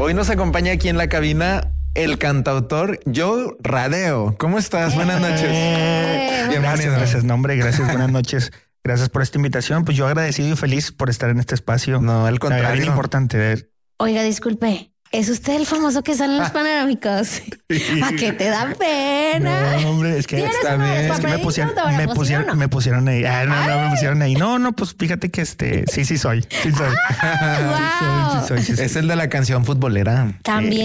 Hoy nos acompaña aquí en la cabina el cantautor Joe Radeo. ¿Cómo estás? Buenas noches. Bienvenido. Gracias, nombre. Gracias. Buenas noches. Gracias por esta invitación. Pues yo agradecido y feliz por estar en este espacio. No, al contrario. Bien importante. Oiga, disculpe. ¿Es usted el famoso que sale en los panorámicos? ¿A qué te da pena? No, hombre, es que está bien. Es que me pusieron ahí. Me pusieron ahí. No, pues fíjate que sí soy. Sí soy. Es el de la canción futbolera. También.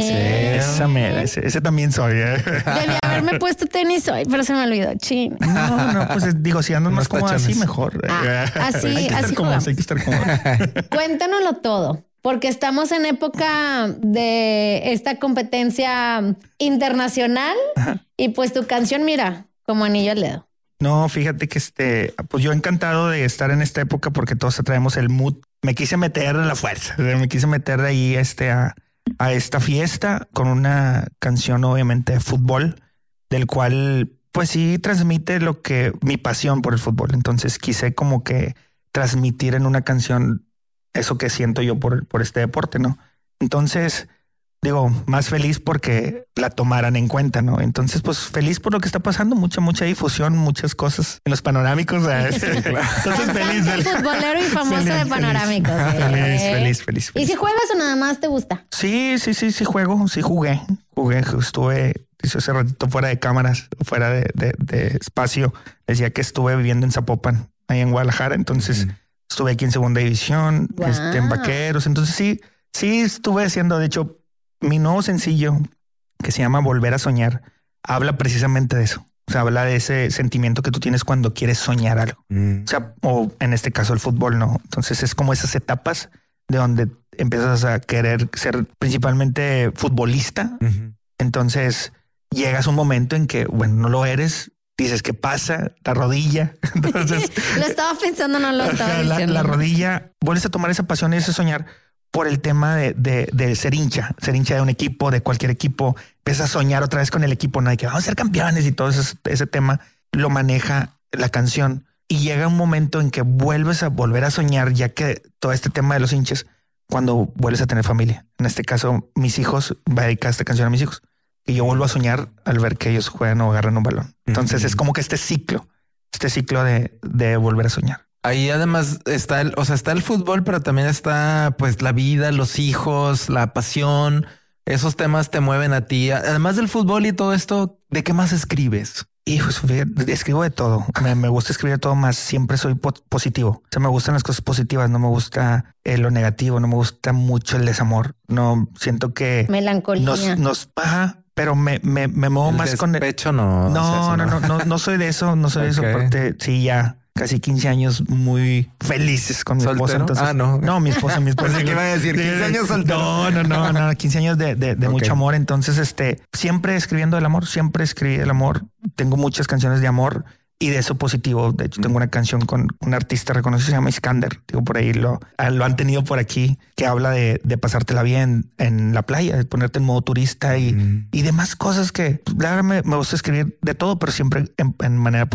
Ese también soy. Debí haberme puesto tenis hoy, pero se me olvidó. Chin. No, pues digo, si ando más cómodo así, mejor. Así, hay que estar cómodos. Cuéntanoslo todo. Porque estamos en época de esta competencia internacional. Ajá. Y pues tu canción, mira, como anillo al dedo. No, fíjate que pues yo encantado de estar en esta época porque todos traemos el mood. Me quise meter a la fuerza, me quise meter de ahí a esta fiesta con una canción obviamente de fútbol, del cual pues sí transmite mi pasión por el fútbol. Entonces quise como que transmitir en una canción eso que siento yo por este deporte, ¿no? Entonces, digo, más feliz porque la tomaran en cuenta, ¿no? Entonces, pues feliz por lo que está pasando, mucha difusión, muchas cosas en los panorámicos. Entonces, feliz. Futbolero y famoso de panorámicos. Feliz. ¿Y si juegas o nada más te gusta? Sí, juego, sí jugué. Estuve, hace ratito fuera de cámaras, fuera de espacio. Decía que estuve viviendo en Zapopan, ahí en Guadalajara, entonces... Estuve aquí en segunda división, wow. En Vaqueros. Entonces sí estuve haciendo, de hecho, mi nuevo sencillo que se llama Volver a Soñar, habla precisamente de eso. O sea, habla de ese sentimiento que tú tienes cuando quieres soñar algo. O sea, o en este caso el fútbol, ¿no? Entonces es como esas etapas de donde empiezas a querer ser principalmente futbolista. Entonces llegas a un momento en que, bueno, no lo eres. Dices, ¿qué pasa? La rodilla. Entonces, lo estaba pensando, no lo estaba diciendo. La rodilla, vuelves a tomar esa pasión y ese soñar por el tema de ser hincha de un equipo, de cualquier equipo. Empiezas a soñar otra vez con el equipo, ¿no? De que vamos a ser campeones y todo ese tema lo maneja la canción. Y llega un momento en que vuelves a volver a soñar, ya que todo este tema de los hinchas, cuando vuelves a tener familia. En este caso, mis hijos, va a dedicar esta canción a mis hijos. Y yo vuelvo a soñar al ver que ellos juegan o agarran un balón. Entonces es como que este ciclo de volver a soñar. Ahí además está el fútbol, pero también está pues la vida, los hijos, la pasión. Esos temas te mueven a ti. Además del fútbol y todo esto, ¿de qué más escribes? Hijos, escribo de todo. Me gusta escribir de todo, más siempre soy positivo. O sea, me gustan las cosas positivas, no me gusta lo negativo, no me gusta mucho el desamor. No siento que melancolía nos baja. Pero me muevo más con el pecho. No soy de eso. No soy de eso. Porque sí, ya casi 15 años muy felices con mi esposa. Entonces, no, mi esposa. ¿Qué iba a decir? 15 años soltero. No, 15 años de mucho amor. Entonces, siempre escribiendo del amor, siempre escribí el amor. Tengo muchas canciones de amor y de eso positivo. De hecho, tengo una canción con un artista reconocido, se llama Iskander. Digo, por ahí lo han tenido por aquí, que habla de pasártela bien en la playa, de ponerte en modo turista y demás cosas que, pues, la verdad, me gusta escribir de todo, pero siempre en manera positiva.